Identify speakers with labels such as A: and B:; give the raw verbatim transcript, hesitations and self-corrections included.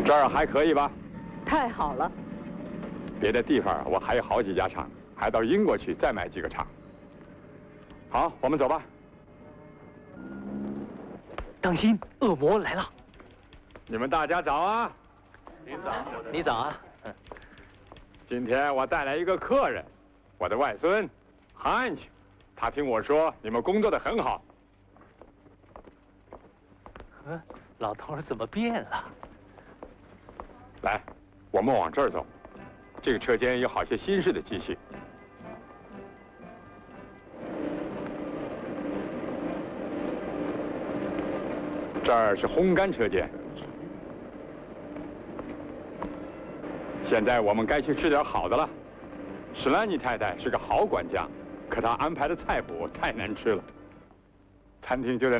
A: 这儿还可以吧？
B: 太好了。
A: 别的地方我还有好几家厂，还到英国去再买几个厂。好，我们走吧。
C: 当心，恶魔来了！
A: 你们大家早啊！
C: 你早，你早啊！嗯，
A: 今天我带来一个客人，我的外孙，汉卿，他听我说你们工作的很好。
C: 嗯，老头怎么变了？
A: 来，我们往这儿走。这个车间有好些新式的机器。这儿是烘干车间。现在我们该去吃点好的了。史兰尼太太是个好管家，可她安排的菜谱太难吃了。餐厅就在